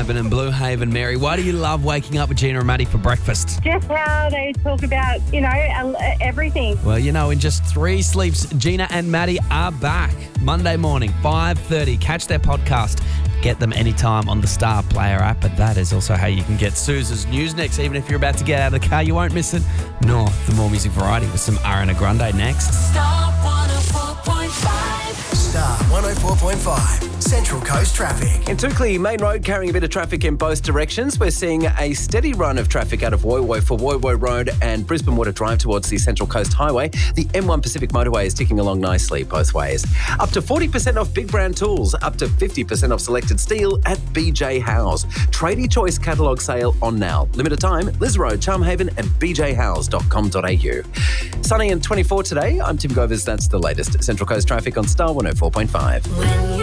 Strathaven and Blue Haven. Mary, why do you love waking up with Gina and Maddie for breakfast? Just how they talk about, everything. Well, in just 3 sleeps, Gina and Maddie are back. Monday morning, 5:30. Catch their podcast. Get them anytime on the Star Player app. But that is also how you can get Suze's News Next. Even if you're about to get out of the car, you won't miss it. Nor the more music variety with some Ariana Grande next. Star 104.5. Star 104.5. Central Coast traffic. In Toukley Main Road, carrying a bit of traffic in both directions. We're seeing a steady run of traffic out of Woy Woy for Woy Woy Road and Brisbane Water Drive towards the Central Coast Highway. The M1 Pacific Motorway is ticking along nicely both ways. Up to 40% off big brand tools, up to 50% off selected steel at BJ Howes. Tradie Choice catalogue sale on now. Limited time, Liz Road, Charmhaven and bjhowes.com.au. Sunny and 24 today. I'm Tim Govers. That's the latest Central Coast traffic on Star 104.5. When you